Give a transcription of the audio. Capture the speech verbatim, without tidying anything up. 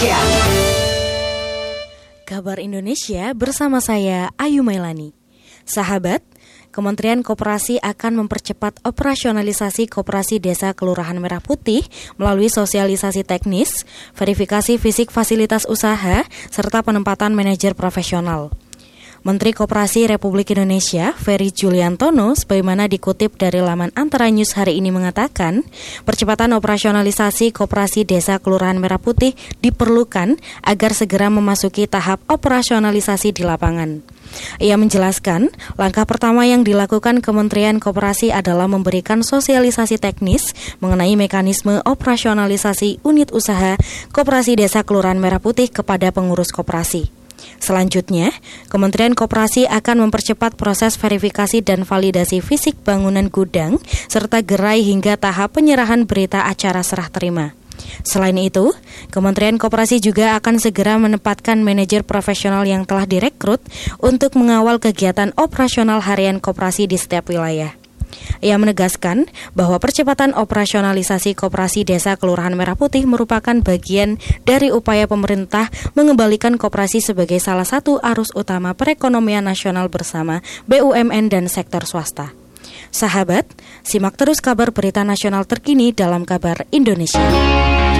Kabar Indonesia bersama saya Ayu Mailani. Sahabat, Kementerian Koperasi akan mempercepat operasionalisasi Koperasi Desa Kelurahan Merah Putih melalui sosialisasi teknis, verifikasi fisik fasilitas usaha, serta penempatan manajer profesional. Menteri Koperasi Republik Indonesia, Ferry Juliantono, sebagaimana dikutip dari laman Antara News hari ini mengatakan, percepatan operasionalisasi Koperasi Desa Kelurahan Merah Putih diperlukan agar segera memasuki tahap operasionalisasi di lapangan. Ia menjelaskan, langkah pertama yang dilakukan Kementerian Koperasi adalah memberikan sosialisasi teknis mengenai mekanisme operasionalisasi unit usaha Koperasi Desa Kelurahan Merah Putih kepada pengurus koperasi. Selanjutnya, Kementerian Koperasi akan mempercepat proses verifikasi dan validasi fisik bangunan gudang serta gerai hingga tahap penyerahan berita acara serah terima. Selain itu, Kementerian Koperasi juga akan segera menempatkan manajer profesional yang telah direkrut untuk mengawal kegiatan operasional harian koperasi di setiap wilayah. Ia menegaskan bahwa percepatan operasionalisasi Koperasi Desa Kelurahan Merah Putih merupakan bagian dari upaya pemerintah mengembalikan koperasi sebagai salah satu arus utama perekonomian nasional bersama B U M N dan sektor swasta. Sahabat, simak terus kabar berita nasional terkini dalam Kabar Indonesia.